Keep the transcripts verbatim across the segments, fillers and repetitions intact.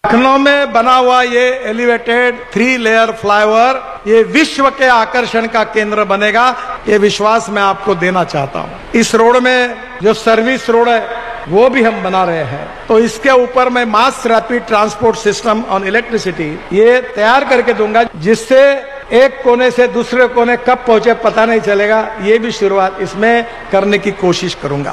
लखनऊ में बना हुआ ये एलिवेटेड थ्री लेयर फ्लाईओवर ये विश्व के आकर्षण का केंद्र बनेगा, ये विश्वास मैं आपको देना चाहता हूँ। इस रोड में जो सर्विस रोड है वो भी हम बना रहे हैं, तो इसके ऊपर मैं mass rapid transport system on electricity ये तैयार करके दूंगा, जिससे एक कोने से दूसरे कोने कब पहुंचे पता नहीं चलेगा। ये भी शुरुआत इसमें करने की कोशिश करूंगा।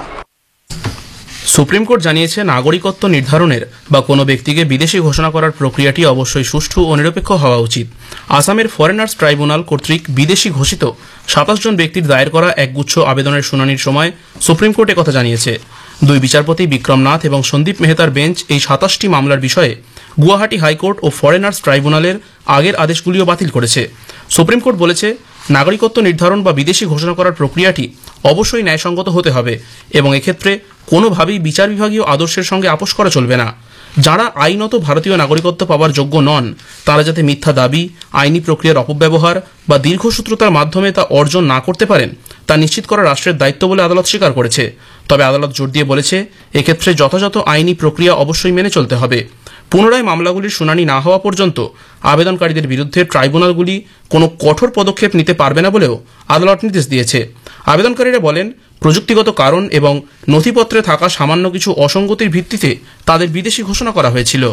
সুপ্রিম কোর্ট জানিয়েছে নাগরিকত্ব নির্ধারণের বা কোনো ব্যক্তিকে বিদেশি ঘোষণা করার প্রক্রিয়াটি অবশ্যই সুষ্ঠু ও নিরপেক্ষ হওয়া উচিত। আসামের ফরেনার্স ট্রাইব্যুনাল কর্তৃক বিদেশি ঘোষিত সাতাশ জন ব্যক্তির দায়ের করা একগুচ্ছ আবেদনের শুনানির সময় সুপ্রিম কোর্ট একথা জানিয়েছে। দুই বিচারপতি বিক্রম নাথ এবং সন্দীপ মেহতার বেঞ্চ এই সাতাশটি মামলার বিষয়ে গুয়াহাটি হাইকোর্ট ও ফরেনার্স ট্রাইব্যুনালের আগের আদেশগুলিও বাতিল করেছে। সুপ্রিম কোর্ট বলেছে নাগরিকত্ব নির্ধারণ বা বিদেশি ঘোষণা করার প্রক্রিয়াটি অবশ্যই ন্যায়সঙ্গত হতে হবে এবং এক্ষেত্রে কোনোভাবেই বিচার বিভাগীয় আদর্শের সঙ্গে আপোষ করা চলবে না। যারা আইনত ভারতীয় নাগরিকত্ব পাওয়ার যোগ্য নন তারা যাতে মিথ্যা দাবি, আইনি প্রক্রিয়ার অপব্যবহার বা দীর্ঘসূত্রতার মাধ্যমে তা অর্জন না করতে পারেন তা নিশ্চিত করা রাষ্ট্রের দায়িত্ব বলে আদালত স্বীকার করেছে। তবে আদালত জোর দিয়ে বলেছে এক্ষেত্রে যথাযথ আইনি প্রক্রিয়া অবশ্যই মেনে চলতে হবে। পুনরায় মামলাগুলির শুনানি না হওয়া পর্যন্ত আবেদনকারীদের বিরুদ্ধে ট্রাইব্যুনালগুলি কোনো কঠোর পদক্ষেপ নিতে পারবে না বলেও আদালত নির্দেশ দিয়েছে। আবেদনকারীরা বলেন প্রযুক্তিগত কারণ এবং নথিপত্রে থাকা সামান্য কিছু অসঙ্গতির ভিত্তিতে তাদের বিদেশি ঘোষণা করা হয়েছিল।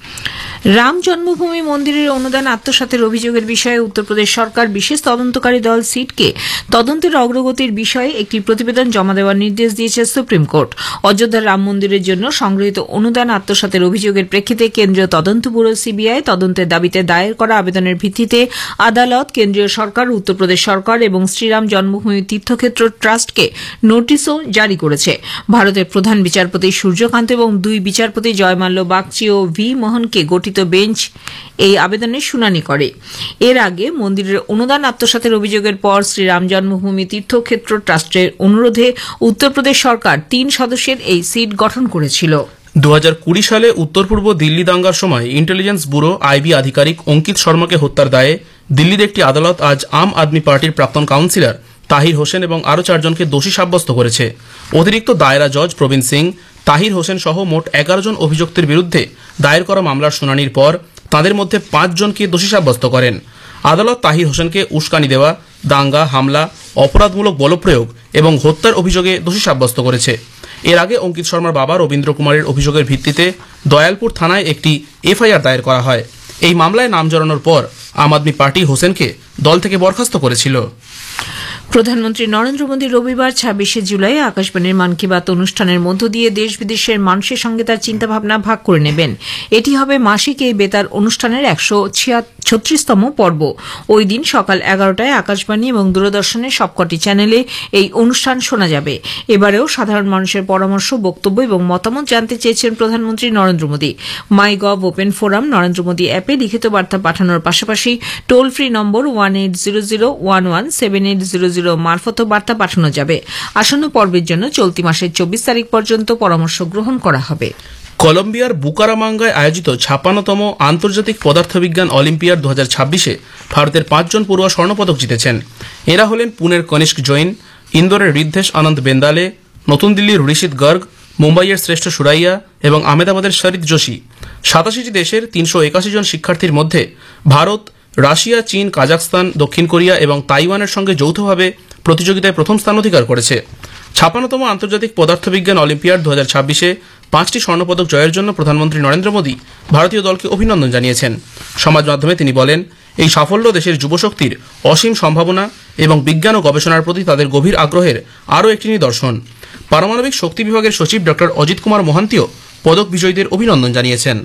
রাম জন্মভূমি মন্দিরের অনুদান আত্মসাতের অভিযোগের বিষয়ে উত্তরপ্রদেশ সরকার বিশেষ তদন্তকারী দল সিটকে তদন্তের অগ্রগতির বিষয়ে একটি প্রতিবেদন জমা দেওয়ার নির্দেশ দিয়েছে সুপ্রিম কোর্ট। অযোধ্যার রাম মন্দিরের জন্য সংগৃহীত অনুদান আত্মসাতের অভিযোগের প্রেক্ষিতে কেন্দ্রীয় তদন্ত ব্যুরো সিবিআই তদন্তের দাবিতে দায়ের করা আবেদনের ভিত্তিতে আদালত কেন্দ্রীয় সরকার, উত্তরপ্রদেশ সরকার এবং শ্রীরাম জন্মভূমি তীর্থক্ষেত্র ট্রাস্টকে নোটিশও জারি করেছে। ভারতের প্রধান বিচারপতি সূর্যকান্ত এবং দুই বিচারপতি জয়মাল্য বাগচি ও ভি মোহনকে গঠিত বেঞ্চ এই আবেদনের শুনানি করে। এর আগে মন্দিরের অনুদান আত্মসাতের অভিযোগের পর শ্রীরাম জন্মভূমি তীর্থক্ষেত্র ট্রাস্টের অনুরোধে উত্তরপ্রদেশ সরকার তিন সদস্যের এই সিট গঠন করেছিল। দু হাজার কুড়ি সালে উত্তর পূর্ব দিল্লি দাঙ্গার সময় ইন্টেলিজেন্স ব্যুরো আইবি আধিকারিক অঙ্কিত শর্মাকে হত্যার দায়ে দিল্লির একটি আদালত আজ আম আদমি পার্টির প্রাক্তন কাউন্সিলর তাহির হোসেন এবং আরও চারজনকে দোষী সাব্যস্ত করেছে। অতিরিক্ত দায়রা জজ প্রবীণ সিং তাহির হোসেন সহ মোট এগারো জন অভিযুক্তের বিরুদ্ধে দায়ের করা মামলার শুনানির পর তাদের মধ্যে পাঁচ জনকে দোষী সাব্যস্ত করেন। আদালত তাহির হোসেনকে উস্কানি দেওয়া, দাঙ্গা, হামলা, অপরাধমূলক বলপ্রয়োগ এবং হত্যার অভিযোগে দোষী সাব্যস্ত করেছে। এর আগে অঙ্কিত শর্মার বাবা রবীন্দ্র কুমারের অভিযোগের ভিত্তিতে দয়ালপুর থানায় একটি এফআইআর দায়ের করা হয়। এই মামলায় নাম জড়ানোর পর আম আদমি পার্টি হোসেনকে দল থেকে বরখাস্ত করেছিল। প্রধানমন্ত্রী নরেন্দ্র মোদী রবিবার ছাব্বিশে জুলাই আকাশবাণীর মন কি বাত অনুষ্ঠানের মধ্য দিয়ে দেশ বিদেশের মানুষের সঙ্গে তার চিন্তাভাবনা ভাগ করে নেবেন। এটি হবে মাসিক এই বেতার অনুষ্ঠানের একশো ছত্রিশতম পর্ব। ওই দিন সকাল এগারোটায় আকাশবাণী এবং দূরদর্শনের সবকটি চ্যানেলে এই অনুষ্ঠান শোনা যাবে। এবারেও সাধারণ মানুষের পরামর্শ, বক্তব্য এবং মতামত জানতে চেয়েছেন প্রধানমন্ত্রী নরেন্দ্র মোদী। মাই gov open forum, Narendra Modi অ্যাপে লিখিত বার্তা পাঠানোর পাশাপাশি toll free number one eight zero zero one one seven eight zero zero মারফতও বার্তা পাঠানো যাবে। আসন্ন পর্বের জন্য চলতি মাসের চব্বিশ তারিখ পর্যন্ত পরামর্শ গ্রহণ করা হবে। কলম্বিয়ার বুকারামাঙ্গায় আয়োজিত ছাপ্পান্নতম আন্তর্জাতিক পদার্থবিজ্ঞান অলিম্পিয়াড দু হাজার ছাব্বিশে ভারতের পাঁচজন পড়ুয়া স্বর্ণপদক জিতেছেন। এরা হলেন পুনের কনিষ্ক জৈন, ইন্দোরের ঋদ্ধেশ আনন্দ বেন্দালে, নতুন দিল্লির ঋষিত গর্গ, মুম্বাইয়ের শ্রেষ্ঠ সুরাইয়া এবং আহমেদাবাদের শরিত যোশী। সাতাশিটি দেশের তিনশো একাশি জন শিক্ষার্থীর মধ্যে ভারত, রাশিয়া, চীন, কাজাখস্তান, দক্ষিণ কোরিয়া এবং তাইওয়ানের সঙ্গে যৌথভাবে প্রতিযোগিতায় প্রথম স্থান অধিকার করেছে। ছাপ্পান্নতম আন্তর্জাতিক পদার্থবিজ্ঞান অলিম্পিয়াড দু হাজার ছাব্বিশে পাঁচটি স্বর্ণপদক জয়ের জন্য প্রধানমন্ত্রী নরেন্দ্র মোদী ভারতীয় দলকে অভিনন্দন জানিয়েছেন। সমাজ মাধ্যমে তিনি বলেন, এই সাফল্য দেশের যুবশক্তির অসীম সম্ভাবনা এবং বিজ্ঞান ও গবেষণার প্রতি তাদের গভীর আগ্রহের আরও একটি নিদর্শন। পারমাণবিক শক্তি বিভাগের সচিব ড অজিত কুমার মোহান্তিও পদক বিজয়ীদের অভিনন্দন জানিয়েছেন।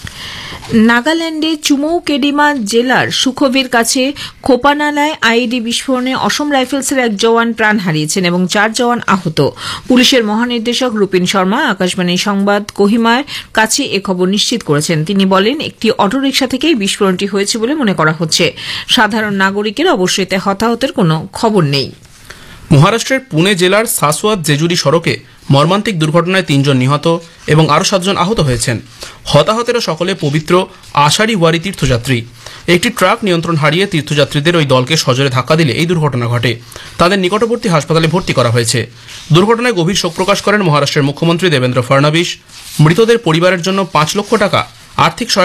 নাগাল্যান্ডে চুমৌকেডিমা জেলার সুখোভির কাছে খোপানালায় আইইডি বিস্ফোরণে অসম রাইফেলসের এক জওয়ান প্রাণ হারিয়েছেন এবং চার জওয়ান আহত। পুলিশের মহানির্দেশক রূপিন শর্মা আকাশবাণী সংবাদ কোহিমার কাছে এ খবর নিশ্চিত করেছেন। তিনি বলেন, একটি অটোরিকশা থেকেই বিস্ফোরণটি হয়েছে বলে মনে করা হচ্ছে। সাধারণ নাগরিকের অবশ্যই এতে হতাহতের কোনো খবর নেই। মহারাষ্ট্রের পুনে জেলার সাসওয়াত জেজুরি সড়কে মর্মান্তিক দুর্ঘটনায় তিনজন নিহত এবং আরও সাতজন আহত হয়েছেন। হতাহতেরা সকলে পবিত্র আষাঢ়ি ওয়ারি তীর্থযাত্রী। একটি ট্রাক নিয়ন্ত্রণ হারিয়ে তীর্থযাত্রীদের ওই দলকে সজোরে ধাক্কা দিলে এই দুর্ঘটনা ঘটে। তাদের নিকটবর্তী হাসপাতালে ভর্তি করা হয়েছে। দুর্ঘটনায় গভীর শোক প্রকাশ করেন মহারাষ্ট্রের মুখ্যমন্ত্রী দেবেন্দ্র ফডনবিস। মৃতদের পরিবারের জন্য পাঁচ লক্ষ টাকা আর্থিক